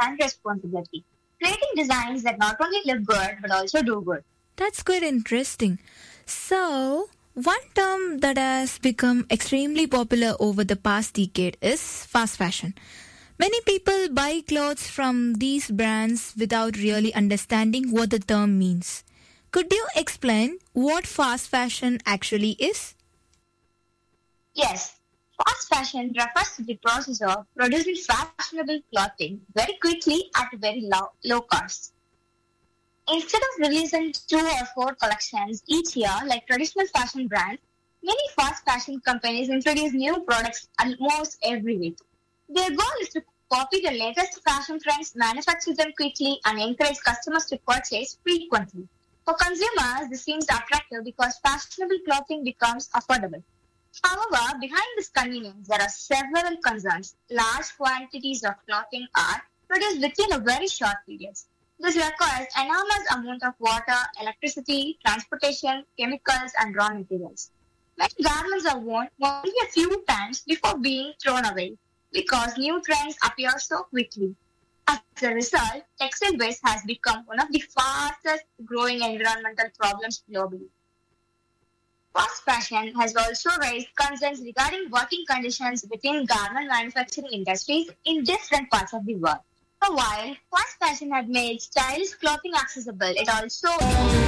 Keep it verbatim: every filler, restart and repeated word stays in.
and responsibility, creating designs that not only look good but also do good. That's quite interesting. So, one term that has become extremely popular over the past decade is fast fashion. Many people buy clothes from these brands without really understanding what the term means. Could you explain what fast fashion actually is? Yes, fast fashion refers to the process of producing fashionable clothing very quickly at a very low, low cost. Instead of releasing two or four collections each year like traditional fashion brands, many fast fashion companies introduce new products almost every week. Their goal is to copy the latest fashion trends, manufacture them quickly, and encourage customers to purchase frequently. For consumers, this seems attractive because fashionable clothing becomes affordable. However, behind this convenience, there are several concerns. Large quantities of clothing are produced within a very short period. This requires enormous amount of water, electricity, transportation, chemicals, and raw materials. Many garments are worn only a few times before being thrown away because new trends appear so quickly. As a result, textile waste has become one of the fastest growing environmental problems globally. Fast fashion has also raised concerns regarding working conditions within garment manufacturing industries in different parts of the world. So while fast fashion had made stylish clothing accessible, it also